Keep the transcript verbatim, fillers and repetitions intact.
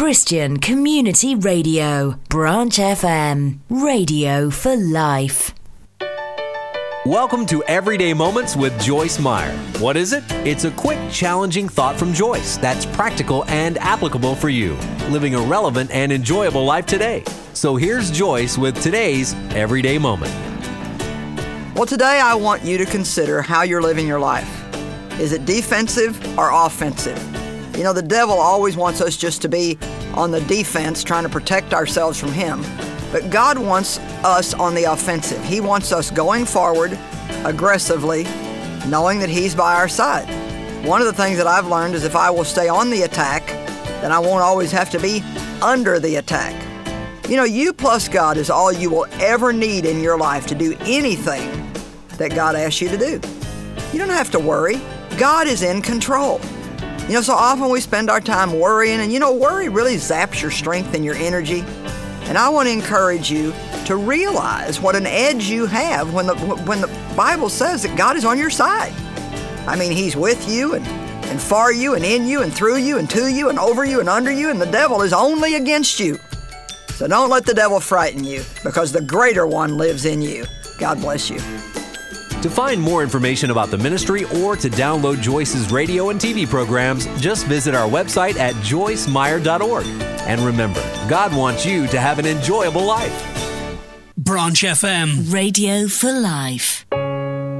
Christian Community Radio, Branch F M, radio for life. Welcome to Everyday Moments with Joyce Meyer. What is it? It's a quick, challenging thought from Joyce that's practical and applicable for you, living a relevant and enjoyable life today. So here's Joyce with today's Everyday Moment. Well, today I want you to consider how you're living your life. Is it defensive or offensive? You know, the devil always wants us just to be on the defense, trying to protect ourselves from him. But God wants us on the offensive. He wants us going forward aggressively, knowing that He's by our side. One of the things that I've learned is if I will stay on the attack, then I won't always have to be under the attack. You know, you plus God is all you will ever need in your life to do anything that God asks you to do. You don't have to worry. God is in control. You know, so often we spend our time worrying, and you know, worry really zaps your strength and your energy. And I want to encourage you to realize what an edge you have when the when the Bible says that God is on your side. I mean, He's with you and, and for you and in you and through you and to you and over you and under you, and the devil is only against you. So don't let the devil frighten you, because the greater one lives in you. God bless you. To find more information about the ministry or to download Joyce's radio and T V programs, just visit our website at joyce meyer dot org. And remember, God wants you to have an enjoyable life. Branch F M. Radio for life.